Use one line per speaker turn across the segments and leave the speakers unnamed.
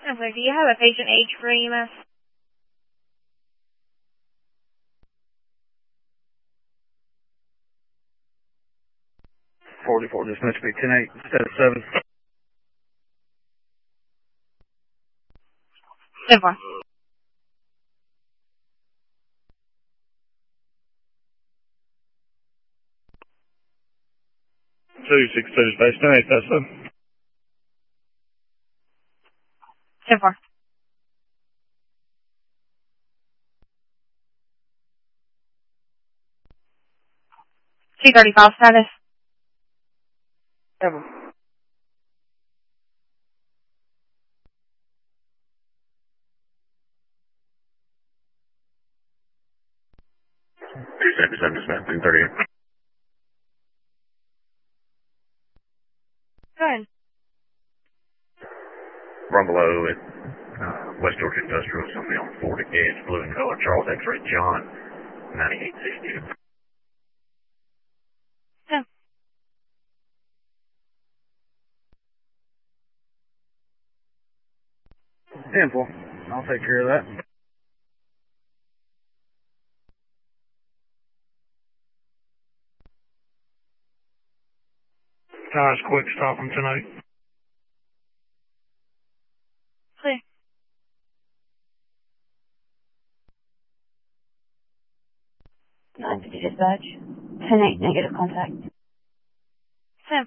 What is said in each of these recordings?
Okay, do you have a patient age for EMS?
44, this must be 10-8 instead of 7.
10-4.
262 space 10-8, that's
10-4. 235 status.
7. 277 dispatch 238.
Go ahead.
Run below at West Georgia Industrial, somebody on 40 edge, blue and color, Charles X-ray John, 9862. 10-4. I'll take care of that. Tires quick stop from tonight.
Clear.
Nice to dispatch. 10-8, negative contact.
10.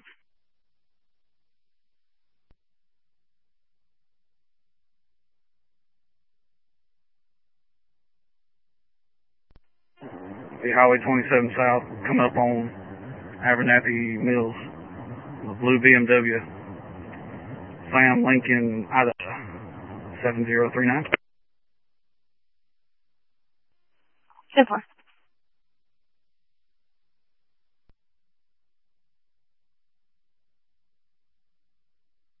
The Highway 27 South, coming up on Abernathy Mills, the blue BMW, Sam Lincoln, Idaho, 7039.
10-4.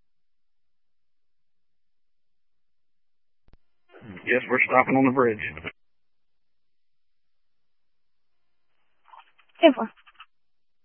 Yes, we're stopping on the bridge.